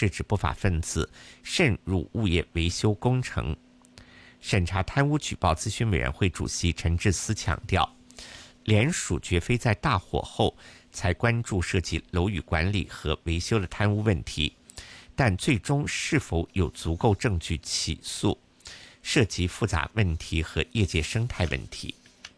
是指不法分子渗入物业维修工程。审查贪污举报咨询委员会主席陈智思强调，联署绝非在大火后才关注涉及楼宇管理和维修的贪污问题，但最终是否有足够证据起诉，涉及复杂问题和业界生态问题。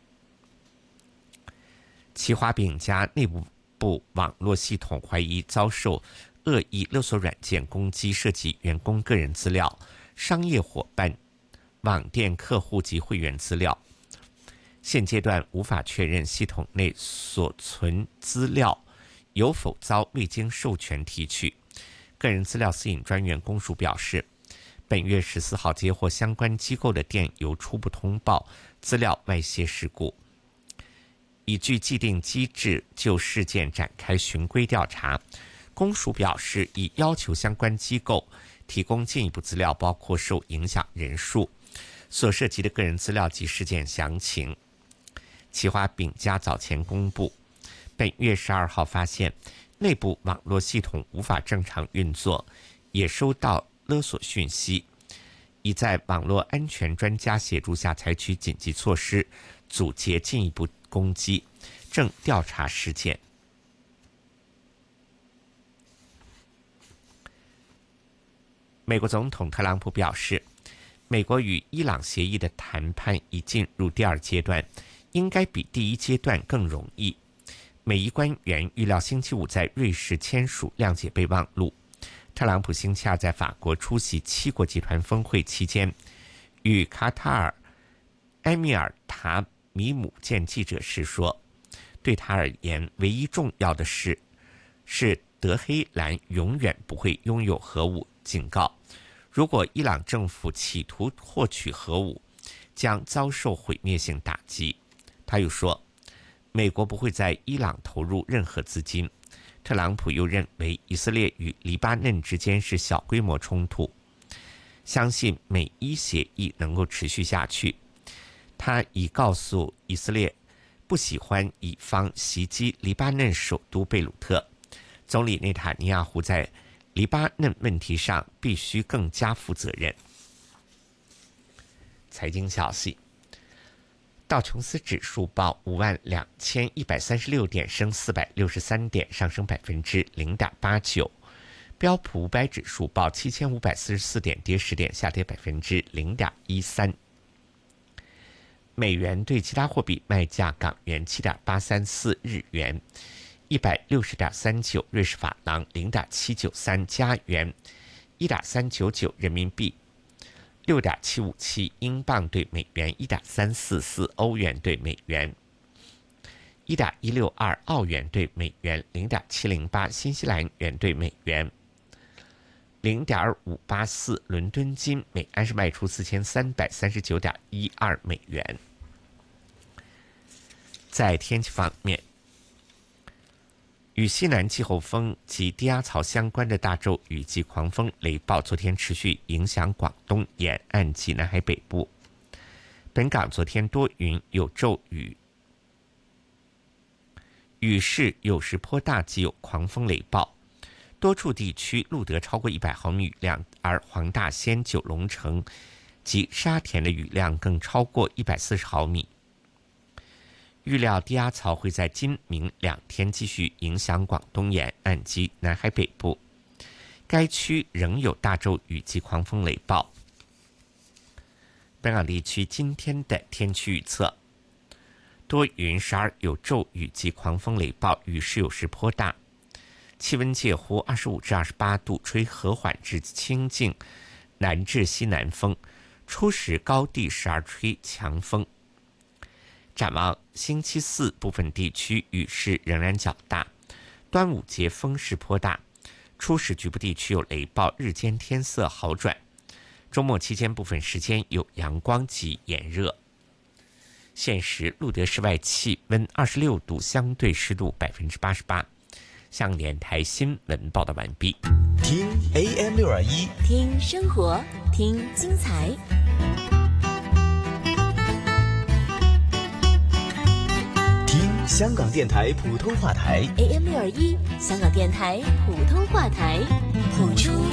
奇华饼家内部网络系统怀疑遭受恶意勒索软件攻击，涉及员工个人资料、商业伙伴、网店客户及会员资料。现阶段无法确认系统内所存资料有否遭未经授权提取。个人资料私隐专员公署表示，本月14号接获相关机构的电邮初步通报资料外泄事故，已据既定机制就事件展开循规调查。公署表示，已要求相关机构提供进一步资料，包括受影响人数、所涉及的个人资料及事件详情。奇华饼家早前公布，本月12号发现内部网络系统无法正常运作，也收到勒索讯息，已在网络安全专家协助下采取紧急措施，阻截进一步攻击，正调查事件。美国总统特朗普表示，美国与伊朗协议的谈判已进入第二阶段，应该比第一阶段更容易。美伊官员预料星期五在瑞士签署谅解备忘录。特朗普星期二在法国出席7国集团峰会期间，与卡塔尔埃米尔塔米姆见记者时说，对他而言，唯一重要的事是德黑兰永远不会拥有核武，警告如果伊朗政府企图获取核武，将遭受毁灭性打击。他又说，美国不会在伊朗投入任何资金。特朗普又认为以色列与黎巴嫩之间是小规模冲突，相信美伊协议能够持续下去。他已告诉以色列不喜欢以方袭击黎巴嫩首都贝鲁特。总理内塔尼亚胡在黎巴嫩问题上必须更加负责任。财经消息，道琼斯指数报52136点，升463点，上升0.89%。标普500指数报7544点，跌10点，下跌0.13%。美元对其他货币卖价：港元7.834，日元160.39，瑞士法郎0.793，加元1.399，人民币6.757，英镑对美元1.344，欧元对美元1.162，澳元对美元0.708，新西兰元对美元0.584。伦敦金每安士卖出4339.12美元。在天气方面，与西南季候风及低压槽相关的大骤雨及狂风雷暴昨天持续影响广东沿岸及南海北部。本港昨天多云有骤雨，雨势有时颇大，及有狂风雷暴，多处地区录得超过100毫米雨量，而黄大仙、九龙城及沙田的雨量更超过140毫米。预料低压槽会在今明2天继续影响广东沿岸及南海北部，该区仍有大骤雨及狂风雷暴。本港地区今天的天气预测：多云，时而有骤雨及狂风雷暴，雨势有时颇大，气温介乎25至28度，吹和缓至清劲南至西南风，初时高地时而吹强风。展望星期四，部分地区雨势仍然较大，端午节风势颇大，初时局部地区有雷暴，日间天色好转，周末期间部分时间有阳光及炎热。现时录得室外气温26度，相对湿度88%。向联台新闻报道完毕。 听 AM621， 听生活，听精彩。 听香港电台普通话台 AM621，香港电台普通话台，谱出